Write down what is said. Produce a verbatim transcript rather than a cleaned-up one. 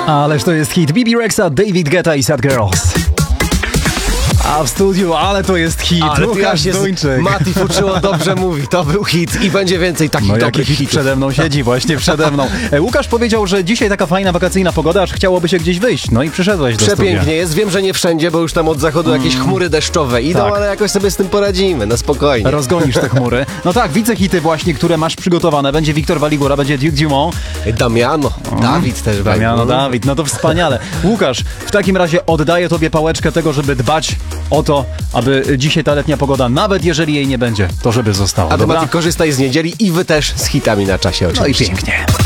Ależ to jest hit. B B Rexa, David Guetta i Sad Girls. A w studiu, ale to jest hit. Ale Łukasz się Duńczyk. Mati Fuczyło dobrze mówi, to był hit i będzie więcej takich No dobrych jaki hit hitów. przede mną siedzi, właśnie przede mną. E, Łukasz powiedział, że dzisiaj taka fajna wakacyjna pogoda, aż chciałoby się gdzieś wyjść. No i przyszedłeś do Przepięknie studia. jest, wiem, że nie wszędzie, bo już tam od zachodu jakieś chmury deszczowe idą, Tak. ale jakoś sobie z tym poradzimy, na spokojnie. Rozgonisz te chmury. No tak, widzę hity właśnie, które masz przygotowane. Będzie Wiktor Waligura, będzie Duke Dumont. Damiano, Dawid też będzie. Damiano, Dawid, no to wspaniale. Łukasz, w takim razie oddaję tobie pałeczkę tego, żeby dbać o to, aby dzisiaj ta letnia pogoda, nawet jeżeli jej nie będzie, to żeby została. A ty, Dobra? Mati, korzystaj z niedzieli i wy też z hitami na czasie No i oczywiście. pięknie.